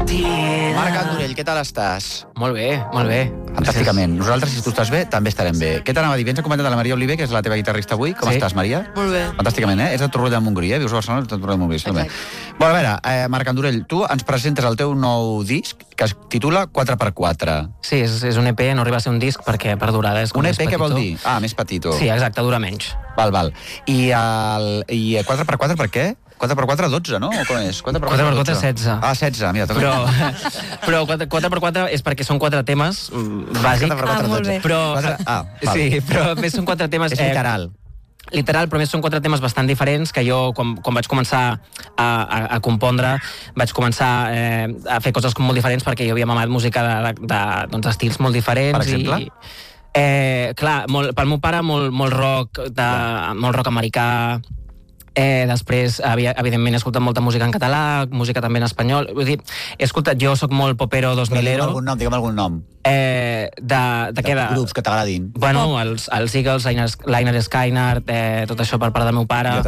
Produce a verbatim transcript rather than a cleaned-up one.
Marc Andorell, què tal estàs? Molt bé, molt bé. Fantàsticament. Nosaltres, si tu estàs bé, també estarem bé. Què t'anava a dir? Vens acompanyat de la Maria Oliver, que és la teva guitarrista avui. Com Sí. estàs, Maria? Molt bé. Fantàsticament, eh? Ets de Torroella de Montgrí, eh? Vius a Barcelona, ets de Torroella de Montgrí. Sí, bueno, a veure, eh, Marc Andorell, tu ens presentes el teu nou disc, que es titula quatre per quatre. Sí, és, és un E P, no arriba a ser un disc perquè per durada és com Un E més P, què vol petitó. dir? Ah, més petitó. Sí, exacte, dura menys. Val, val. I, el, i quatre per quatre per què? quatre per quatre, dotze, no? O com és? quatre per quatre per quatre, setze. Ah, setze, mira. Però, però quatre per quatre és perquè són quatre temes mm, bàsics. quatre per quatre, Ah, molt dotze. bé. Però, Quatre- Ah, val. sí, però més són quatre temes... És literal. Eh, literal, però més són quatre temes bastant diferents que jo, quan, quan vaig començar a, a, a compondre, vaig començar eh, a fer coses com molt diferents perquè jo havia mamat música de, de, de, doncs, d'estils molt diferents. Per exemple? I, eh, clar, molt, pel meu pare molt, molt rock, de, molt rock americà. Eh, després, havia, evidentment, he escoltat molta música en català, música també en espanyol. Vull dir, he escoltat, jo sóc molt popero dos Digue'm milero. algun nom, digue'm algun nom. Eh, de, de què? De, Grups que t'agradin. bueno, els, els Eagles, Liner, Liner Skynyrd, eh, tot això per part del meu pare. Jo